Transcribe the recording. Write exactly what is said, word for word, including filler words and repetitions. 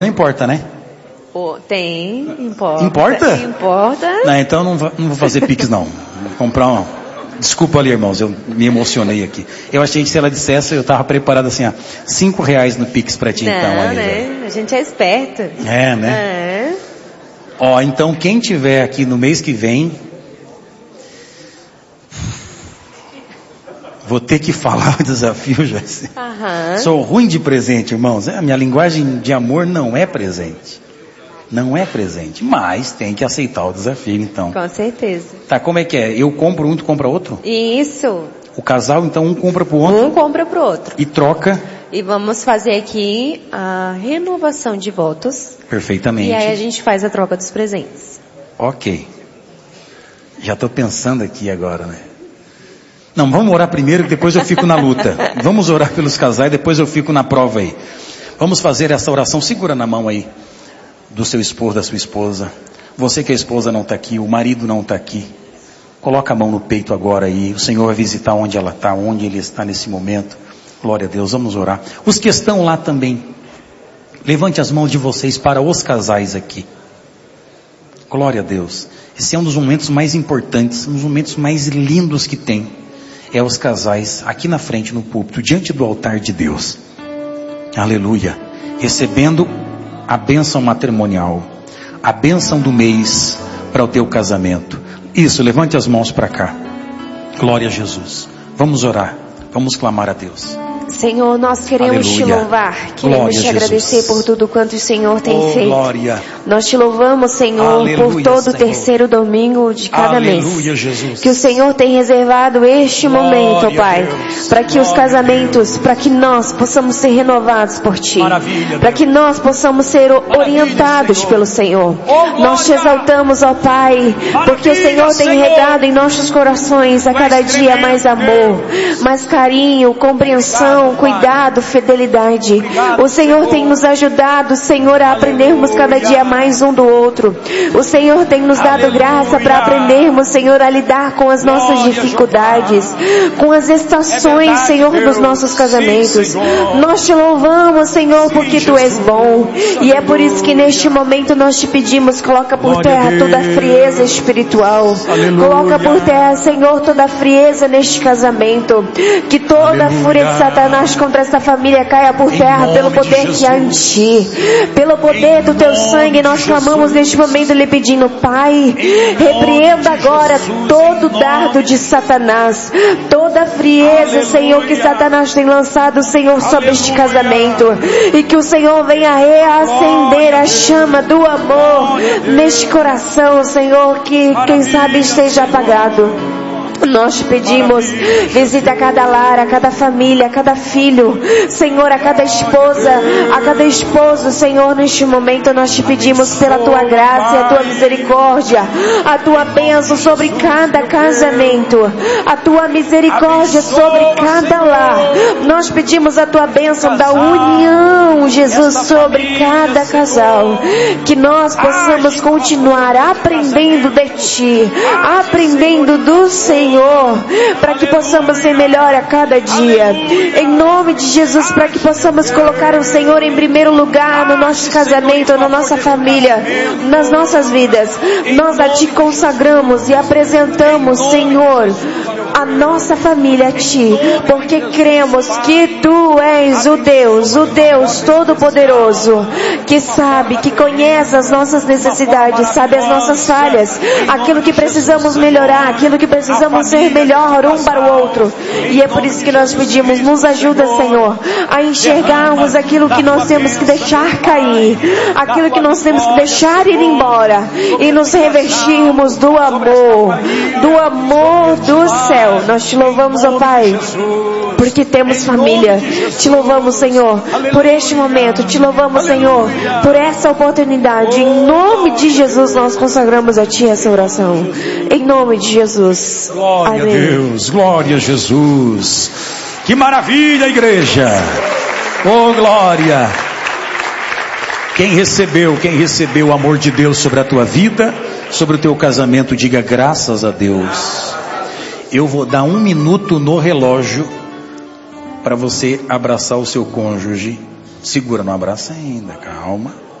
Não importa, né? Oh, tem, importa. Importa? Importa. Não, então não vou, não vou fazer Pix não. Vou comprar um... Desculpa ali, irmãos, eu me emocionei aqui. Eu achei que se ela dissesse, eu estava preparado assim, ó, cinco reais no Pix pra ti, não, então. Ali, né? velho. A gente é esperto. É, né? É. Ó, então quem tiver aqui no mês que vem, vou ter que falar o desafio, Joyce. Aham. Sou ruim de presente, irmãos. A minha linguagem de amor não é presente. Não é presente, mas tem que aceitar o desafio, então. Com certeza. Tá, como é que é? Eu compro um, tu compra outro? Isso. O casal, então, um compra pro outro? Um compra pro outro. E troca? E vamos fazer aqui a renovação de votos. Perfeitamente. E aí a gente faz a troca dos presentes. Ok. Já estou pensando aqui agora, né? Não, vamos orar primeiro, depois eu fico na luta. Vamos orar pelos casais, depois eu fico na prova aí. Vamos fazer essa oração, segura na mão aí, do seu esposo, da sua esposa. Você que a esposa não está aqui, o marido não está aqui. Coloca a mão no peito agora aí, o Senhor vai visitar onde ela está, onde Ele está nesse momento. Glória a Deus, vamos orar. Os que estão lá também, levante as mãos de vocês para os casais aqui. Glória a Deus. Esse é um dos momentos mais importantes, um dos momentos mais lindos que tem. É os casais aqui na frente no púlpito, diante do altar de Deus. Aleluia. Recebendo a bênção matrimonial, a bênção do mês para o teu casamento. Isso, levante as mãos para cá. Glória a Jesus. Vamos orar, vamos clamar a Deus. Senhor, nós queremos Aleluia. Te louvar, queremos Glória Te a agradecer Jesus. por tudo quanto o Senhor tem Oh, feito. glória. Nós Te louvamos, Senhor, Aleluia, por todo o Senhor. terceiro domingo de cada Aleluia, mês. Jesus. Que o Senhor tem reservado este Glória momento, a Pai, Deus. para que os Glória a casamentos, para que nós possamos ser renovados por Ti. Maravilha, Para Deus. que nós possamos ser orientados Senhor. pelo Senhor. Oh, Nós Te glória. exaltamos, ó Pai, porque o Maravilha, Senhor tem Senhor. regado em nossos corações a Tu cada és dia tremendo, mais amor, mais carinho, compreensão, Obrigado, Pai. cuidado, fidelidade. Obrigado, O Senhor Senhor. tem nos ajudado, Senhor, a aprendermos cada dia mais um do outro. O Senhor tem nos dado Aleluia. graça para aprendermos, Senhor, a lidar com as nossas Glória, dificuldades, com as estações, É verdade, Senhor, Deus. dos nossos casamentos. Sim, Senhor. Nós Te louvamos, Senhor, Sim, porque Tu és Jesus. bom. E é por isso que neste momento nós Te pedimos, coloca por Glória a terra toda a Deus. frieza espiritual. Aleluia. Coloca por terra, Senhor, toda a frieza neste casamento. Que toda Aleluia. a fúria de Satanás contra esta família caia por Em terra nome pelo de poder que há em Jesus. Ti. Pelo poder Em do Teu nome sangue, de nós clamamos Jesus. neste momento lhe pedindo, Pai, Em repreenda nome de agora Jesus. todo Em dardo nome de Satanás, toda a frieza, Aleluia. Senhor, que Satanás tem lançado, Senhor, sobre este Aleluia. casamento. E que o Senhor venha reacender Glória a a Deus. chama do amor Glória a Deus. neste coração, Senhor, que quem Maravilha, sabe esteja Senhor. apagado. Nós te pedimos, Maravilha. visita cada lar, a cada família, a cada filho, Senhor, a cada esposa, a cada esposo, Senhor, neste momento nós te pedimos pela Tua graça e a Tua misericórdia, a Tua bênção sobre cada casamento, a Tua misericórdia sobre cada lar. Nós pedimos a Tua bênção da união, Jesus, sobre cada casal, que nós possamos continuar aprendendo de Ti, aprendendo do Senhor, para que possamos ser melhor a cada dia. Em nome de Jesus, para que possamos colocar o Senhor em primeiro lugar no nosso casamento, na nossa família, nas nossas vidas. Nós a Ti consagramos e apresentamos, Senhor, a nossa família a Ti, porque cremos que Tu és o Deus, o Deus Todo-Poderoso, que sabe, que conhece as nossas necessidades, sabe as nossas falhas, aquilo que precisamos melhorar, aquilo que precisamos ser melhor um para o outro. E é por isso que nós pedimos, nos ajuda, Senhor, a enxergarmos aquilo que nós temos que deixar cair, aquilo que nós temos que deixar ir embora, e nos revestirmos do amor, do amor do céu. Nós te louvamos, ó Pai, porque temos família. Te louvamos, Senhor, por este momento. Te louvamos, Senhor, por essa oportunidade. Em nome de Jesus, nós consagramos a Ti essa oração. Em nome de Jesus. Glória Amém. a Deus, glória a Jesus. Que maravilha, igreja. Oh, glória. Quem recebeu, quem recebeu o amor de Deus sobre a tua vida, sobre o teu casamento, diga graças a Deus. Eu vou dar um minuto no relógio para você abraçar o seu cônjuge. Segura, não abraça ainda, calma.